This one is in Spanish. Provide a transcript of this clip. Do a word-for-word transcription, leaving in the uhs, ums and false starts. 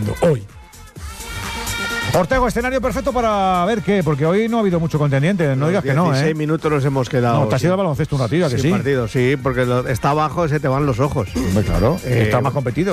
mundo, hoy. Ortego, escenario perfecto para ver qué, porque hoy no ha habido mucho contendiente, no digas que no, ¿eh? dieciséis minutos nos hemos quedado. No, te has ido al baloncesto un ratito, ¿a que Sin sí? partido, sí, porque lo, está abajo, se te van los ojos. Hombre, claro, Eh, está más competido.